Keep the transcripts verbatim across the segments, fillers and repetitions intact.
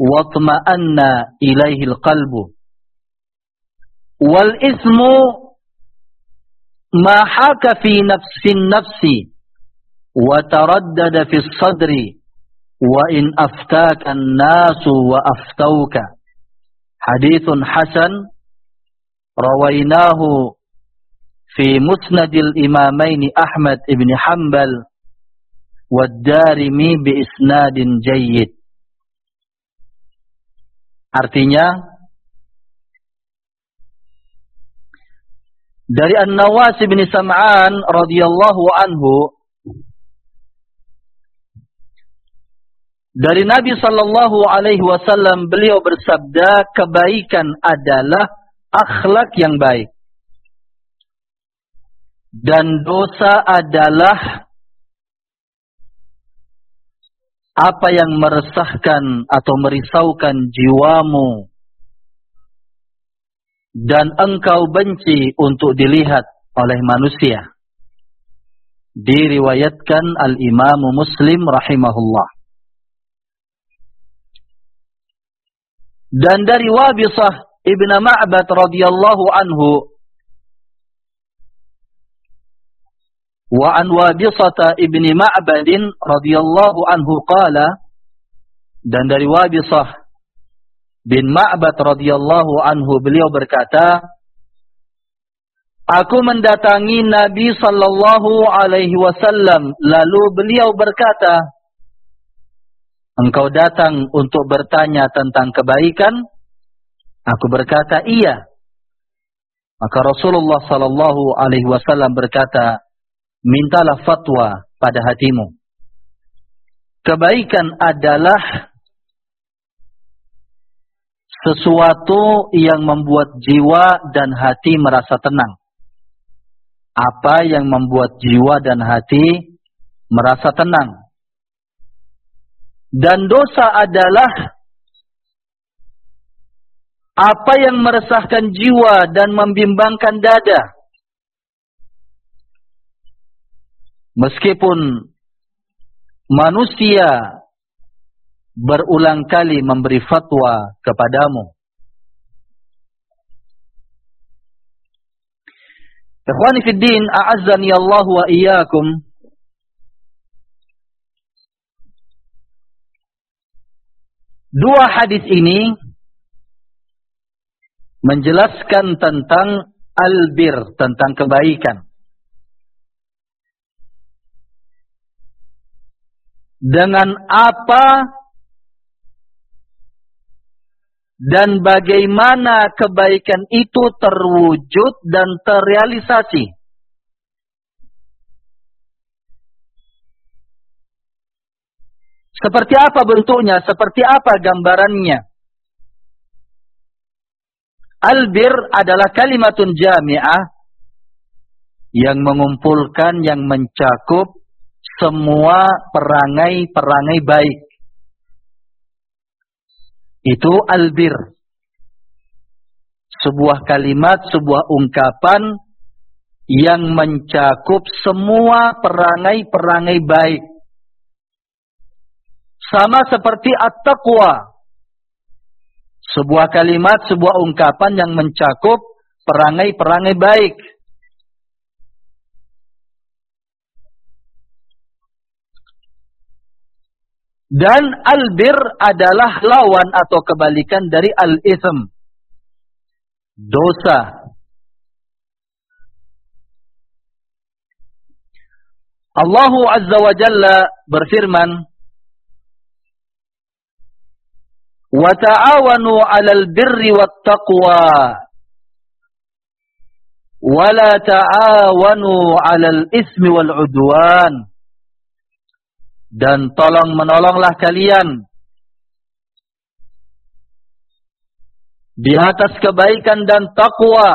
watma'anna ilaihi al-qalbu. Wal ismu ma haka fi nafsi nafsi wa taraddada fi sadri wa in aftaka an-nasu wa aftauka. Hadithun hasan rawainahu fi musnadil imamaini Ahmad ibn Hanbal wa ad-Darimi bi isnadin jayyid. Artinya, dari An-Nawas bin Sam'an radhiyallahu anhu, dari Nabi sallallahu alaihi wasallam, beliau bersabda, kebaikan adalah akhlak yang baik. Dan dosa adalah apa yang meresahkan atau merisaukan jiwamu dan engkau benci untuk dilihat oleh manusia. Diriwayatkan Al-Imam Muslim rahimahullah. Dan dari Wabisah ibn Ma'bad radhiyallahu anhu, wa an Wabisah ibn Ma'badin radhiyallahu anhu qala, dan dari Wabisah bin Ma'bad radhiyallahu anhu, beliau berkata, aku mendatangi Nabi sallallahu alaihi wasallam, lalu beliau berkata, engkau datang untuk bertanya tentang kebaikan? Aku berkata, iya. Maka Rasulullah sallallahu alaihi wasallam berkata, mintalah fatwa pada hatimu. Kebaikan adalah sesuatu yang membuat jiwa dan hati merasa tenang. Apa yang membuat jiwa dan hati merasa tenang. Dan dosa adalah apa yang meresahkan jiwa dan membimbangkan dada. Meskipun manusia berulang kali memberi fatwa kepadamu. Ikhwani fid din, a'azzani Allah wa iyyakum. Dua hadis ini menjelaskan tentang albir, tentang kebaikan. Dengan apa dan bagaimana kebaikan itu terwujud dan terrealisasi. Seperti apa bentuknya, seperti apa gambarannya. Albir adalah kalimatun jami'ah yang mengumpulkan, yang mencakup semua perangai-perangai baik. Itu albir. Sebuah kalimat, sebuah ungkapan yang mencakup semua perangai-perangai baik. Sama seperti at-taqwa. Sebuah kalimat, sebuah ungkapan yang mencakup perangai-perangai baik. Dan albir adalah lawan atau kebalikan dari al-itsm, dosa. Allah Azza wa Jalla berfirman, wa ta'awanu 'alal birri wat taqwa wa la ta'awanu 'alal ismi wal 'udwan. Dan tolong menolonglah kalian di atas kebaikan dan takwa.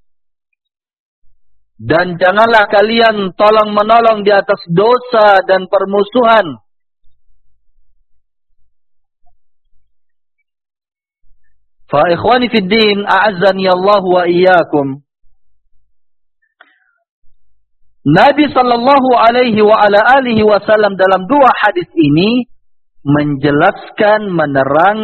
Dan janganlah kalian tolong menolong di atas dosa dan permusuhan. Fa ikhwani fid din, a'azzani Allah wa iyyakum. Nabi sallallahu alaihi wa ala alihi wasallam dalam dua hadis ini menjelaskan, menerangkan